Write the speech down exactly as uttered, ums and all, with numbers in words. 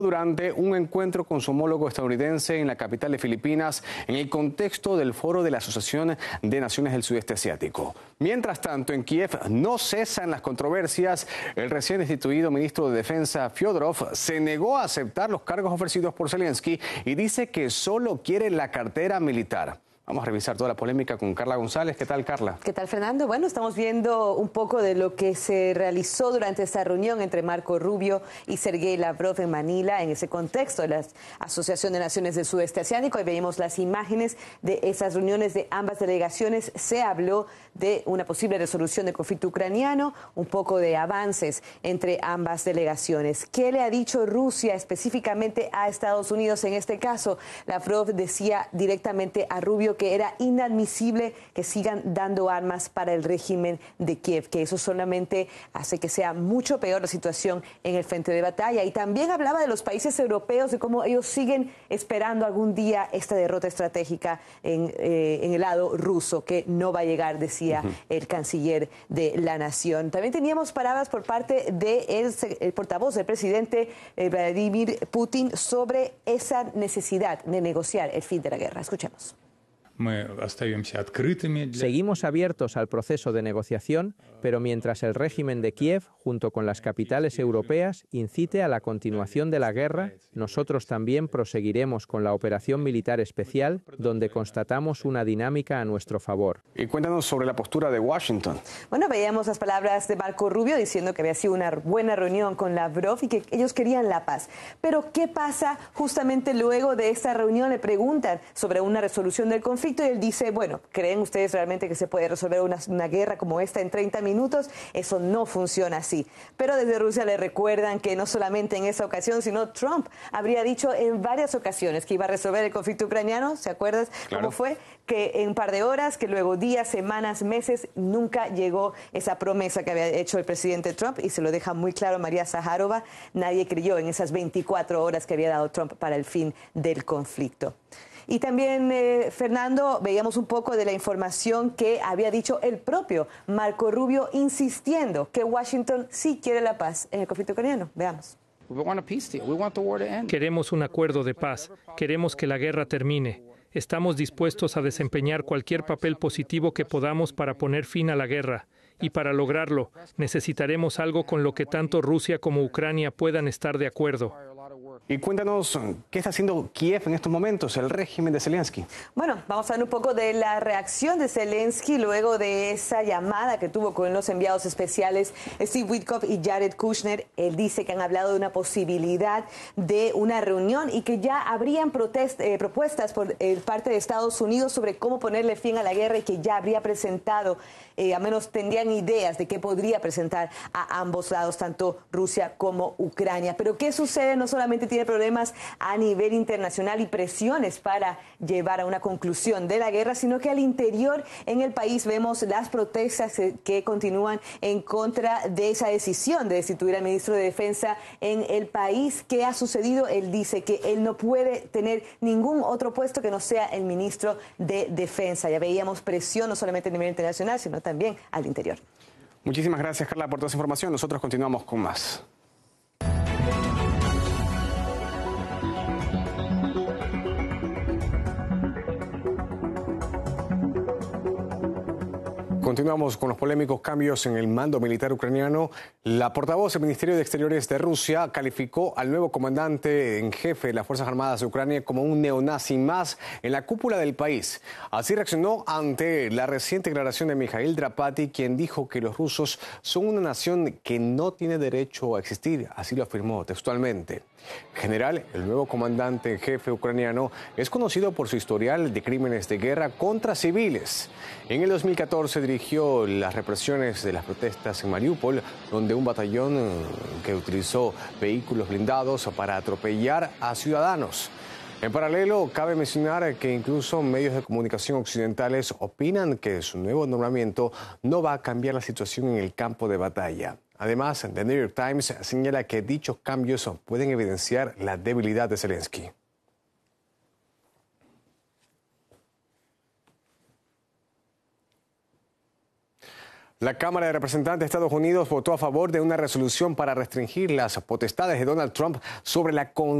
durante un encuentro con su homólogo estadounidense en la capital de Filipinas en el contexto del foro de la Asociación de Naciones del Sudeste Asiático. Mientras tanto, en Kiev no cesan las controversias. El recién destituido ministro de Defensa, Fyodorov, se negó a aceptar los cargos ofrecidos por Zelensky y dice que solo quiere la cartera militar. Vamos a revisar toda la polémica con Carla González. ¿Qué tal, Carla? ¿Qué tal, Fernando? Bueno, estamos viendo un poco de lo que se realizó durante esta reunión entre Marco Rubio y Sergei Lavrov en Manila, en ese contexto de la Asociación de Naciones del Sudeste Asiático. Ahí veíamos las imágenes de esas reuniones de ambas delegaciones. Se habló de una posible resolución del conflicto ucraniano, un poco de avances entre ambas delegaciones. ¿Qué le ha dicho Rusia específicamente a Estados Unidos en este caso? Lavrov decía directamente a Rubio que era inadmisible que sigan dando armas para el régimen de Kiev, que eso solamente hace que sea mucho peor la situación en el frente de batalla. Y también hablaba de los países europeos, de cómo ellos siguen esperando algún día esta derrota estratégica en, eh, en el lado ruso, que no va a llegar, decía uh-huh. el canciller de la nación. También teníamos palabras por parte del de el portavoz del presidente eh, Vladimir Putin sobre esa necesidad de negociar el fin de la guerra. Escuchemos. Seguimos abiertos al proceso de negociación, pero mientras el régimen de Kiev, junto con las capitales europeas, incite a la continuación de la guerra, nosotros también proseguiremos con la operación militar especial, donde constatamos una dinámica a nuestro favor. Y cuéntanos sobre la postura de Washington. Bueno, veíamos las palabras de Marco Rubio diciendo que había sido una buena reunión con Lavrov y que ellos querían la paz. Pero ¿qué pasa justamente luego de esta reunión? Le preguntan sobre una resolución del conflicto. Y él dice, bueno, ¿creen ustedes realmente que se puede resolver una, una guerra como esta en treinta minutos? Eso no funciona así. Pero desde Rusia le recuerdan que no solamente en esa ocasión, sino Trump habría dicho en varias ocasiones que iba a resolver el conflicto ucraniano. ¿Se acuerdas claro. cómo fue? Que en un par de horas, que luego días, semanas, meses, nunca llegó esa promesa que había hecho el presidente Trump, y se lo deja muy claro María Zaharova. Nadie creyó en esas veinticuatro horas que había dado Trump para el fin del conflicto. Y también, eh, Fernando, veíamos un poco de la información que había dicho el propio Marco Rubio, insistiendo que Washington sí quiere la paz en el conflicto ucraniano. Veamos. Queremos un acuerdo de paz. Queremos que la guerra termine. Estamos dispuestos a desempeñar cualquier papel positivo que podamos para poner fin a la guerra. Y para lograrlo, necesitaremos algo con lo que tanto Rusia como Ucrania puedan estar de acuerdo. Y cuéntanos, ¿qué está haciendo Kiev en estos momentos, el régimen de Zelensky? Bueno, vamos a ver un poco de la reacción de Zelensky luego de esa llamada que tuvo con los enviados especiales Steve Witkoff y Jared Kushner. Él dice que han hablado de una posibilidad de una reunión y que ya habrían eh, propuestas por eh, parte de Estados Unidos sobre cómo ponerle fin a la guerra, y que ya habría presentado, eh, al menos tendrían ideas de qué podría presentar a ambos lados, tanto Rusia como Ucrania. Pero ¿qué sucede? No solamente tiene problemas a nivel internacional y presiones para llevar a una conclusión de la guerra, sino que al interior en el país vemos las protestas que continúan en contra de esa decisión de destituir al ministro de Defensa en el país. ¿Qué ha sucedido? Él dice que él no puede tener ningún otro puesto que no sea el ministro de Defensa. Ya veíamos presión no solamente a nivel internacional, sino también al interior. Muchísimas gracias, Carla, por toda esa información. Nosotros continuamos con más. Continuamos con los polémicos cambios en el mando militar ucraniano. La portavoz del Ministerio de Exteriores de Rusia calificó al nuevo comandante en jefe de las Fuerzas Armadas de Ucrania como un neonazi más en la cúpula del país. Así reaccionó ante la reciente declaración de Mikhail Drapati, quien dijo que los rusos son una nación que no tiene derecho a existir. Así lo afirmó textualmente. En general, el nuevo comandante en jefe ucraniano es conocido por su historial de crímenes de guerra contra civiles. En el dos mil catorce dirigió las represiones de las protestas en Mariupol, donde un batallón que utilizó vehículos blindados para atropellar a ciudadanos. En paralelo, cabe mencionar que incluso medios de comunicación occidentales opinan que su nuevo nombramiento no va a cambiar la situación en el campo de batalla. Además, The New York Times señala que dichos cambios pueden evidenciar la debilidad de Zelensky. La Cámara de Representantes de Estados Unidos votó a favor de una resolución para restringir las potestades de Donald Trump sobre la